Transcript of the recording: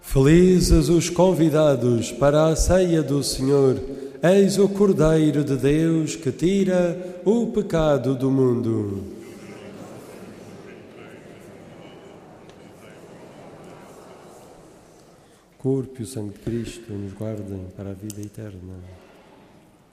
Felizes os convidados para a ceia do Senhor. Eis o Cordeiro de Deus que tira o pecado do mundo. O corpo e o sangue de Cristo nos guardem para a vida eterna.